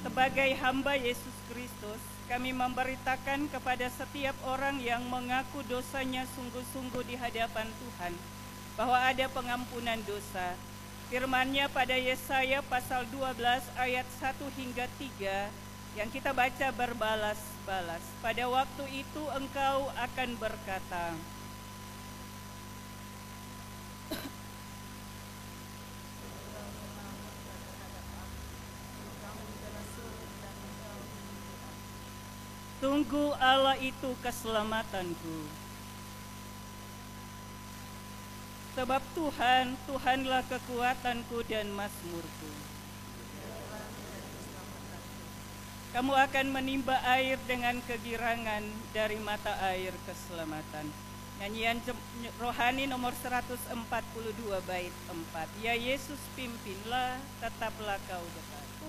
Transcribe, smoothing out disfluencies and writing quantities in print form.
Sebagai hamba Yesus Kristus, kami memberitakan kepada setiap orang yang mengaku dosanya sungguh-sungguh di hadapan Tuhan, bahwa ada pengampunan dosa. Firman-Nya pada Yesaya pasal 12 ayat 1 hingga 3 yang kita baca berbalas-balas. Pada waktu itu engkau akan berkata, sungguh Allah itu keselamatanku. Sebab Tuhan, Tuhanlah kekuatanku dan mazmurku. Kamu akan menimba air dengan kegirangan dari mata air keselamatan. Nyanyian rohani nomor 142 bait 4. Ya Yesus pimpinlah, tetaplah kau dekat.